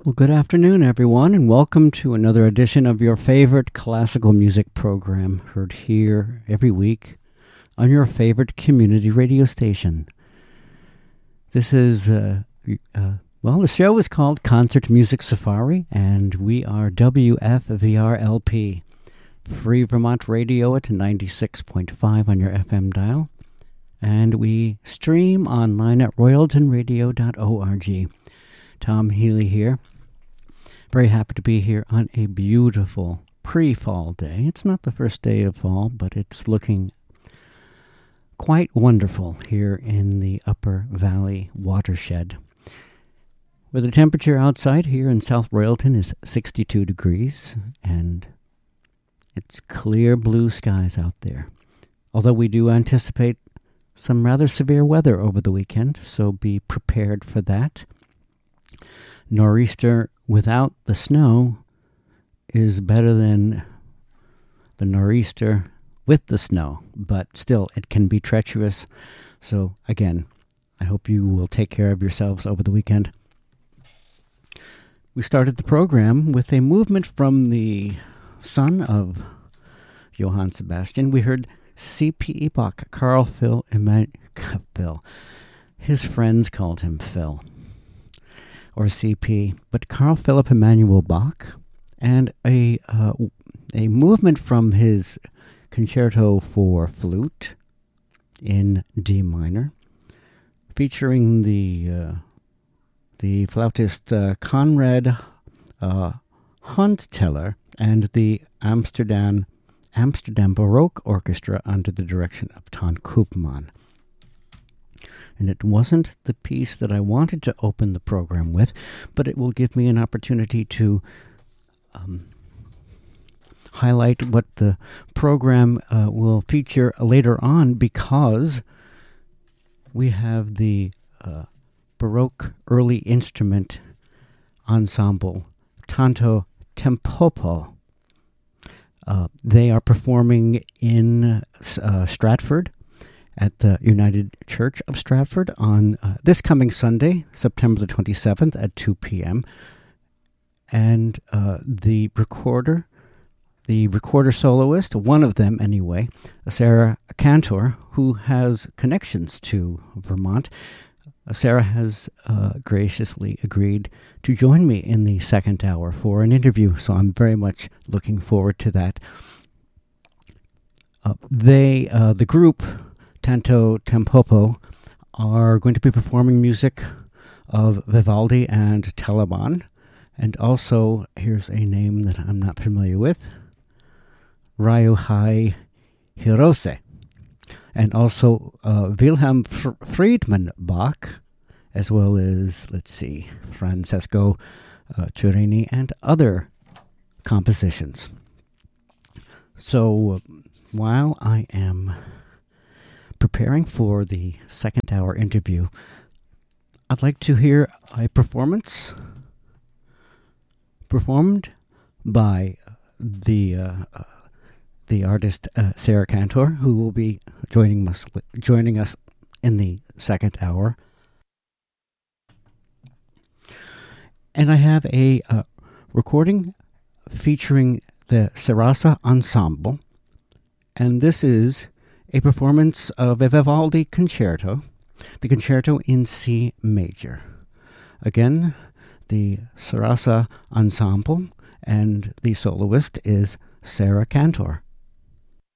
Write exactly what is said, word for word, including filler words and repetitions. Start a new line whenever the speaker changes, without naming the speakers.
Well, good afternoon, everyone, and welcome to another edition of your favorite classical music program, heard here every week on your favorite community radio station. This is, uh, uh, well, the show is called Concert Music Safari, and we are W F V R L P, Free Vermont Radio at ninety-six point five on your F M dial, and we stream online at royalton radio dot org. Tom Healy here. Very happy to be here on a beautiful pre-fall day. It's not the first day of fall, but it's looking quite wonderful here in the Upper Valley watershed, where the temperature outside here in South Royalton is sixty-two degrees, and it's clear blue skies out there. Although we do anticipate some rather severe weather over the weekend, so be prepared for that. Nor'easter without the snow is better than the nor'easter with the snow, but still, it can be treacherous. So, again, I hope you will take care of yourselves over the weekend. We started the program with a movement from the son of Johann Sebastian. We heard C P E Bach, Carl Phil Eman- Phil. His friends called him Phil, or C P, but Carl Philipp Emanuel Bach, and a uh, a movement from his Concerto for Flute in D minor, featuring the uh, the flautist uh, Conrad uh, Huntteller and the Amsterdam Amsterdam Baroque Orchestra under the direction of Ton Koopman. And it wasn't the piece that I wanted to open the program with, but it will give me an opportunity to um, highlight what the program uh, will feature later on, because we have the uh, Baroque early instrument ensemble Tanto Tempopo. Uh, they are performing in uh, Stratford, at the United Church of Stratford on uh, this coming Sunday, September the twenty-seventh at two p.m. And uh, the recorder, the recorder soloist, one of them anyway, Sarah Cantor, who has connections to Vermont, uh, Sarah has uh, graciously agreed to join me in the second hour for an interview, so I'm very much looking forward to that. Uh, they, uh, the group Tanto Tempopo, are going to be performing music of Vivaldi and Telemann, and also, here's a name that I'm not familiar with, Ryuhei Hirose, and also uh, Wilhelm F- Friedman Bach, as well as, let's see, Francesco uh, Turini, and other compositions. So, uh, while I am preparing for the second hour interview, I'd like to hear a performance performed by the uh, uh, the artist uh, Sarah Cantor, who will be joining us joining us in the second hour. And I have a uh, recording featuring the Sarasa Ensemble, and this is a performance of a Vivaldi concerto, the concerto in C major. Again, the Sarasa Ensemble, and the soloist is Sarah Cantor.